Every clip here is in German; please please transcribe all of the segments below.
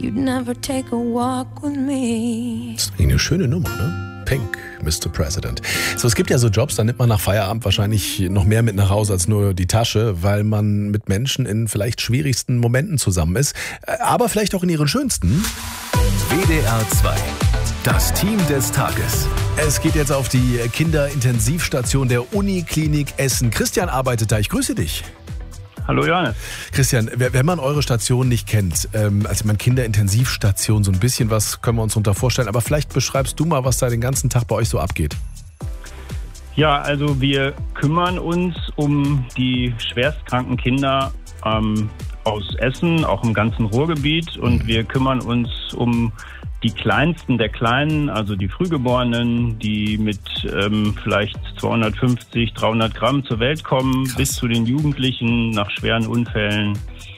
you'd never take a walk with me. Das ist eine schöne Nummer, ne? Pink, Mr. President. So, es gibt ja so Jobs, da nimmt man nach Feierabend wahrscheinlich noch mehr mit nach Hause als nur die Tasche, weil man mit Menschen in vielleicht schwierigsten Momenten zusammen ist, aber vielleicht auch in ihren schönsten. WDR 2. Das Team des Tages. Es geht jetzt auf die Kinderintensivstation der Uniklinik Essen. Christian arbeitet da. Ich grüße dich. Hallo Johannes. Christian, wenn man eure Station nicht kennt, also man Kinderintensivstation, so ein bisschen was können wir uns darunter vorstellen, aber vielleicht beschreibst du mal, was da den ganzen Tag bei euch so abgeht. Ja, also wir kümmern uns um die schwerstkranken Kinder aus Essen, auch im ganzen Ruhrgebiet, und wir kümmern uns um die Kleinsten der Kleinen, also die Frühgeborenen, die mit vielleicht 250, 300 Gramm zur Welt kommen, Krass. bis zu den Jugendlichen nach schweren Unfällen.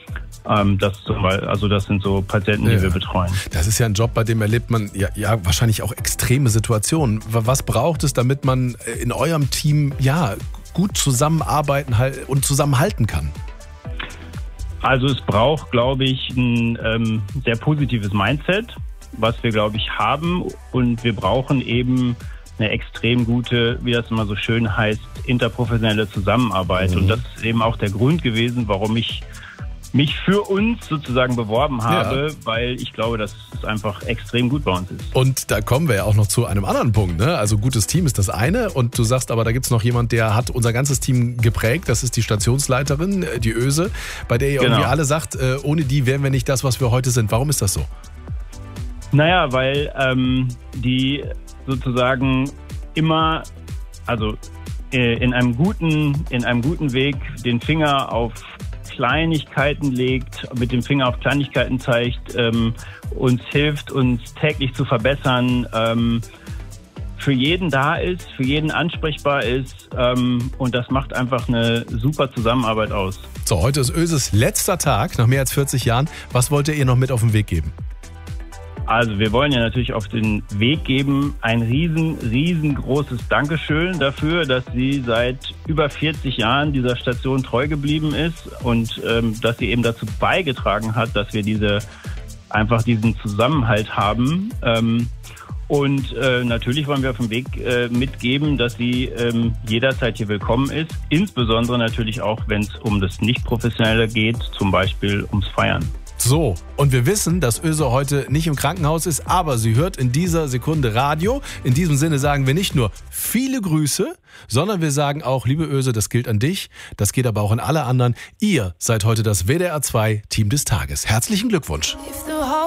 Das sind so Patienten, die wir betreuen. Das ist ja ein Job, bei dem erlebt man ja wahrscheinlich auch extreme Situationen. Was braucht es, damit man in eurem Team gut zusammenarbeiten und zusammenhalten kann? Also es braucht, glaube ich, ein sehr positives Mindset, was wir, glaube ich, haben. Und wir brauchen eben eine extrem gute, wie das immer so schön heißt, interprofessionelle Zusammenarbeit. Und das ist eben auch der Grund gewesen, warum ich mich für uns sozusagen beworben habe, weil ich glaube, dass es einfach extrem gut bei uns ist. Und da kommen wir ja auch noch zu einem anderen Punkt, ne? Also gutes Team ist das eine, und du sagst aber, da gibt es noch jemand, der hat unser ganzes Team geprägt, das ist die Stationsleiterin, die Öse, bei der ihr irgendwie alle sagt, ohne die wären wir nicht das, was wir heute sind. Warum ist das so? Naja, weil die sozusagen immer, also in einem guten Weg den Finger auf Kleinigkeiten legt, mit dem Finger auf Kleinigkeiten zeigt, uns hilft, uns täglich zu verbessern, für jeden da ist, für jeden ansprechbar ist, und das macht einfach eine super Zusammenarbeit aus. So, heute ist Öses letzter Tag, nach mehr als 40 Jahren. Was wollt ihr noch mit auf den Weg geben? Also wir wollen ja natürlich auf den Weg geben ein riesengroßes Dankeschön dafür, dass sie seit über 40 Jahren dieser Station treu geblieben ist und dass sie eben dazu beigetragen hat, dass wir diesen Zusammenhalt haben. Und natürlich wollen wir auf dem Weg mitgeben, dass sie jederzeit hier willkommen ist, insbesondere natürlich auch, wenn es um das Nicht-Professionelle geht, zum Beispiel ums Feiern. So, und wir wissen, dass Öse heute nicht im Krankenhaus ist, aber sie hört in dieser Sekunde Radio. In diesem Sinne sagen wir nicht nur viele Grüße, sondern wir sagen auch, liebe Öse, das gilt an dich, das geht aber auch an alle anderen. Ihr seid heute das WDR 2 Team des Tages. Herzlichen Glückwunsch.